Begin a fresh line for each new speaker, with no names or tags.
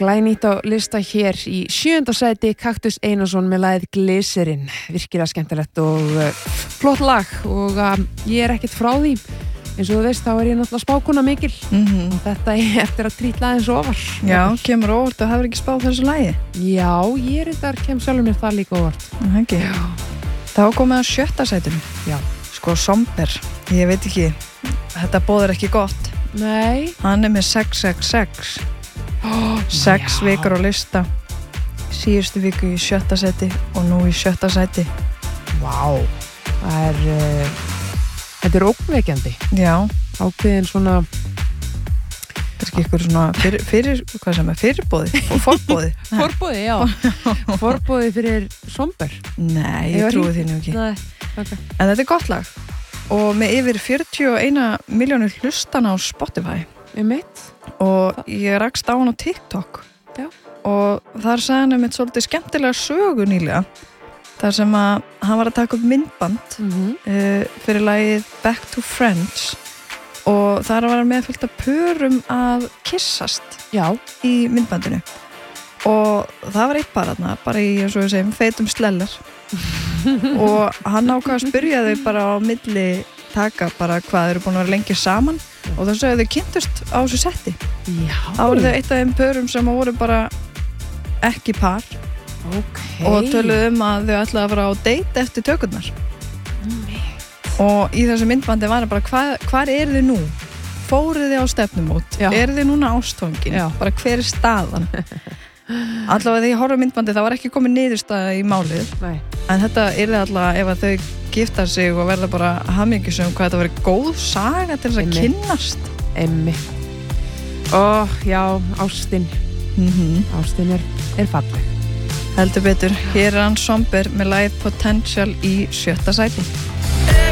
Glænýtt á lista hér í 7. sæti Kaktus Einarsson með lagið Glycerin, virkilega skemmtilegt og flott lag og ég ekkert frá því, eins og þú veist þá ég náttúrulega spákona mikil og þetta eftir að trítla aðeins ofar.
Já, kemur óvart og hafur ekki spáð þessu lagi?
Já, ég reyndar kem sjálfur mér það líka óvart.
Okay. Þá komið að 7. sætinu.
Já.
Sko Somber, ég veit ekki, þetta boðar ekki gott.
Nei.
Hann með 666. 6 vikur á lista, síðustu viku í 7. sæti og nú í 7. sæti.
Vá, þetta ógnvekjandi.
Já.
Ákveðin svona,
kannski ykkur svona hvað sem fyrirbóði og forbóði.
Forbóði, já. Forbóði fyrir Somber.
Nei, ég trúi því nú ekki.
Nei, okay.
En þetta gott lag og með yfir 41 milljónir hlustana á Spotify. Og ég rakst á hann á TikTok.
Já.
Og þar sagði hann mitt svolítið skemmtilega sögu nýlega þar sem að hann var að taka upp myndband fyrir lagið Back to Friends og þar var hann með fullt af pörum að kyssast.
Já.
Í myndbandinu og það var eitt bara í, eins og við segjum, feitum sleller og hann ákvað að spyrja þau bara á milli taka bara hvað eru búin að vera lengi saman og þá sögðu þau kynntust á þessu setti.
Já.
Þá voru þau eitt af þeim pörum sem voru bara ekki par.
Okay.
Og töluðu að þau ætlaðu að fara á date eftir tökurnar. Og í þessu myndbandi var það bara hvar eru þið nú? Fóruð þið á stefnumót? Eru þið núna ástfangin? Bara hver staðan? Allavega því ég horfði á myndbandi það var ekki komið niðurstaða í málið.
Nei.
En þetta yrði allavega ef að þau gifta sig og verða bara hamingjusum hvað þetta verið góð saga til þess að kynnast.
Já, ástin. Ástin er falleg.
Heldur betur, hér hann Somber með lagið Potential í 7. sæti.